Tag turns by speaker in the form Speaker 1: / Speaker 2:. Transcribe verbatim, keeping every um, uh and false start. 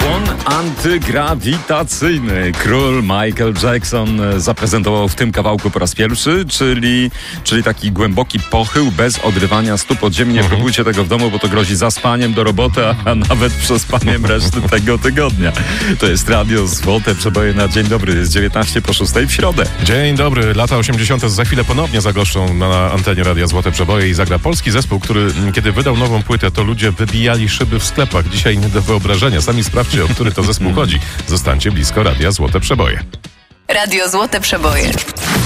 Speaker 1: Ukłon antygrawitacyjny. Król Michael Jackson zaprezentował w tym kawałku po raz pierwszy, czyli, czyli taki głęboki pochył bez odrywania stóp od ziemi. Nie
Speaker 2: Mhm.
Speaker 1: próbujcie tego w domu, bo to grozi zaspaniem do roboty, a nawet przespaniem reszty tego tygodnia. To jest Radio Złote Przeboje na Dzień Dobry. Jest dziewiętnaście po szóstej w środę.
Speaker 2: Dzień dobry. Lata osiemdziesiąte za chwilę ponownie zagoszczą na antenie Radia Złote Przeboje i zagra polski zespół, który kiedy wydał nową płytę, to ludzie wybijali szyby w sklepach. Dzisiaj nie do wyobrażenia. Sami sprawdźcie, o który to zespół chodzi. Zostańcie blisko Radia Złote Przeboje.
Speaker 3: Radio Złote Przeboje.